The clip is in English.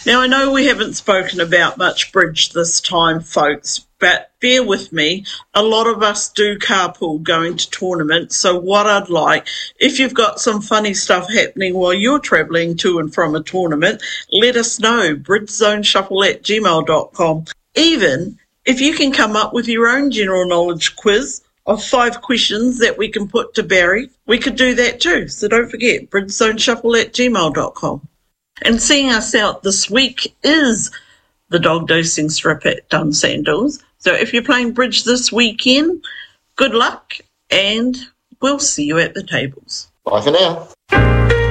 Now, I know we haven't spoken about much bridge this time, folks, but bear with me. A lot of us do carpool going to tournaments, so what I'd like, if you've got some funny stuff happening while you're travelling to and from a tournament, let us know, bridgezoneshuffle@gmail.com. Even if you can come up with your own general knowledge quiz of 5 questions that we can put to Barry, we could do that too. So don't forget, bridgezoneshuffle@gmail.com. And seeing us out this week is the dog dosing strip at Dunsandles. So if you're playing bridge this weekend, good luck, and we'll see you at the tables. Bye for now.